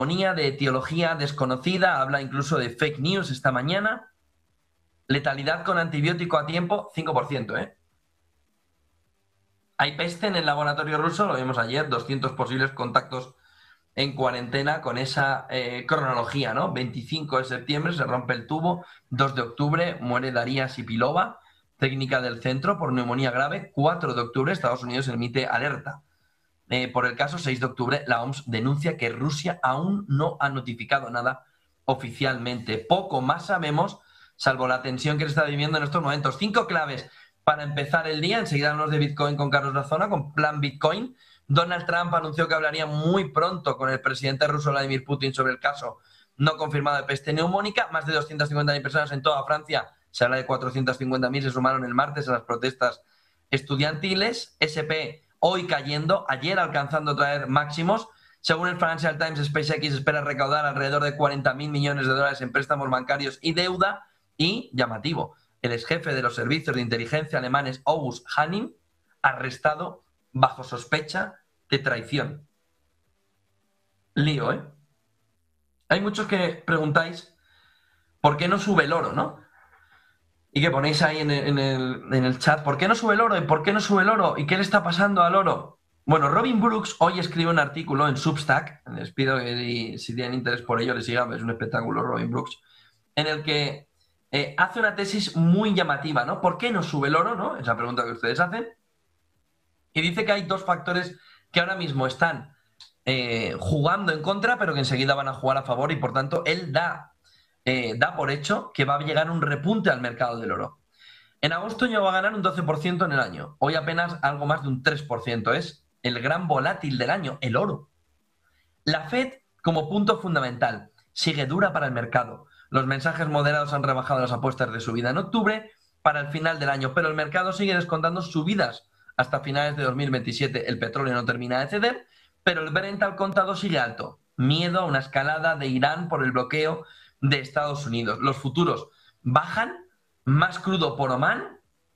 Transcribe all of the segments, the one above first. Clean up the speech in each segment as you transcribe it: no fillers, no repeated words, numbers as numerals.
de etiología desconocida, habla incluso de fake news esta mañana. Letalidad con antibiótico a tiempo, 5%, ¿eh? Hay peste en el laboratorio ruso, lo vimos ayer, 200 posibles contactos en cuarentena con esa cronología, ¿no? 25 de septiembre se rompe el tubo, 2 de octubre muere Daria Sipilova, técnica del centro por neumonía grave, 4 de octubre Estados Unidos emite alerta. Por el caso, 6 de octubre la OMS denuncia que Rusia aún no ha notificado nada oficialmente. Poco más sabemos, salvo la tensión que se está viviendo en estos momentos. 5 claves para empezar el día. Enseguida hablamos de Bitcoin con Carlos Razona, con Plan Bitcoin. Donald Trump anunció que hablaría muy pronto con el presidente ruso Vladimir Putin sobre el caso no confirmado de peste neumónica. Más de 250.000 personas en toda Francia, se habla de 450.000, se sumaron el martes a las protestas estudiantiles. SP hoy cayendo, ayer alcanzando traer máximos. Según el Financial Times, SpaceX espera recaudar alrededor de 40.000 millones de dólares en préstamos bancarios y deuda. Y, llamativo, el exjefe de los servicios de inteligencia alemanes, August Hanning, arrestado bajo sospecha de traición. Lío, ¿eh? Hay muchos que preguntáis por qué no sube el oro, ¿no? Y que ponéis ahí en el chat, ¿por qué no sube el oro? ¿Y por qué no sube el oro? ¿Y qué le está pasando al oro? Bueno, Robin Brooks hoy escribe un artículo en Substack, les pido que si tienen interés por ello les sigan, es un espectáculo Robin Brooks, en el que hace una tesis muy llamativa, ¿no? ¿Por qué no sube el oro, no? Esa pregunta que ustedes hacen. Y dice que hay 2 factores que ahora mismo están jugando en contra, pero que enseguida van a jugar a favor y por tanto él da por hecho que va a llegar un repunte al mercado del oro. En agosto llegó a ganar un 12% en el año. Hoy apenas algo más de un 3%. Es el gran volátil del año, el oro. La Fed, como punto fundamental, sigue dura para el mercado. Los mensajes moderados han rebajado las apuestas de subida en octubre para el final del año, pero el mercado sigue descontando subidas hasta finales de 2027. El petróleo no termina de ceder, pero el Brent al contado sigue alto. Miedo a una escalada de Irán por el bloqueo de Estados Unidos. Los futuros bajan, más crudo por Omán,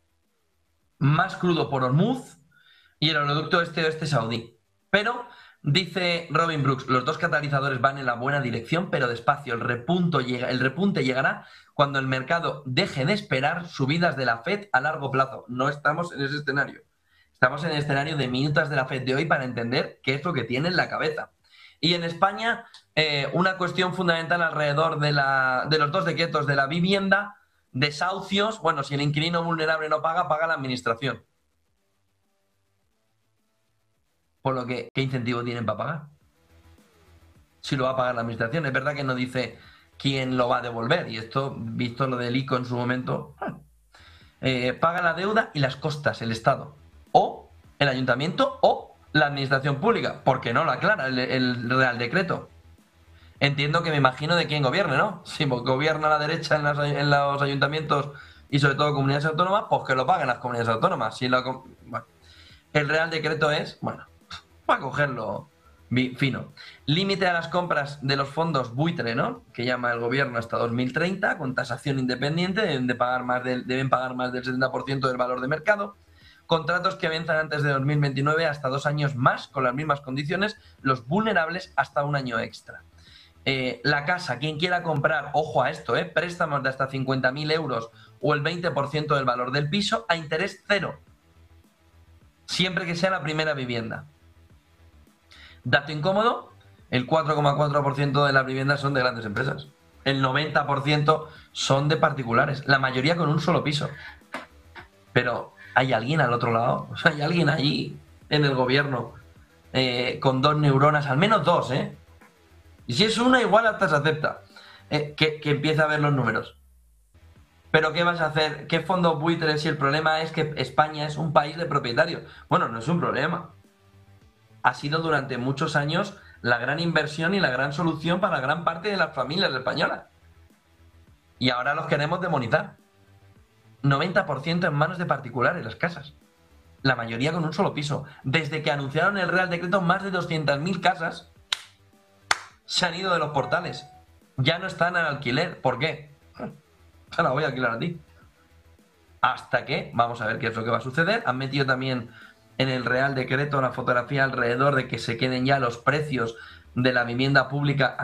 más crudo por Hormuz y el oleoducto este saudí. Pero, dice Robin Brooks, los 2 catalizadores van en la buena dirección, pero despacio. El repunte llegará cuando el mercado deje de esperar subidas de la Fed a largo plazo. No estamos en ese escenario. Estamos en el escenario de minutas de la Fed de hoy para entender qué es lo que tiene en la cabeza. Y en España, una cuestión fundamental alrededor de los 2 decretos de la vivienda, desahucios. Bueno, si el inquilino vulnerable no paga, paga la administración. Por lo que, ¿qué incentivo tienen para pagar? Si lo va a pagar la administración. Es verdad que no dice quién lo va a devolver. Y esto, visto lo del ICO en su momento, paga la deuda y las costas el Estado. O el ayuntamiento o la administración pública. Porque no lo aclara el Real Decreto. Entiendo que me imagino de quién gobierne, ¿no? Si gobierna la derecha en los ayuntamientos y sobre todo comunidades autónomas, pues que lo paguen las comunidades autónomas. Bueno, el Real Decreto es, bueno, para cogerlo fino. Límite a las compras de los fondos buitre, ¿no? Que llama el gobierno hasta 2030, con tasación independiente, deben pagar más del 70% del valor de mercado. Contratos que venzan antes de 2029 hasta 2 años más, con las mismas condiciones, los vulnerables hasta 1 año extra. La casa, quien quiera comprar, ojo a esto, préstamos de hasta 50.000 euros o el 20% del valor del piso a interés cero, siempre que sea la primera vivienda. Dato incómodo, el 4,4% de las viviendas son de grandes empresas. El 90% son de particulares, la mayoría con un solo piso. Pero hay alguien al otro lado, o sea, hay alguien allí en el gobierno con 2 neuronas, al menos 2, y si es una, igual hasta se acepta, que empiece a ver los números. Pero ¿qué vas a hacer? ¿Qué fondos buitres si el problema es que España es un país de propietarios? Bueno, no es un problema. Ha sido durante muchos años la gran inversión y la gran solución para gran parte de las familias españolas. Y ahora los queremos demonizar. 90% en manos de particulares las casas. La mayoría con un solo piso. Desde que anunciaron el Real Decreto, más de 200.000 casas se han ido de los portales. Ya no están al alquiler. ¿Por qué? Se la voy a alquilar a ti. Hasta que, vamos a ver qué es lo que va a suceder. Han metido también en el Real Decreto una fotografía alrededor de que se queden ya los precios de la vivienda pública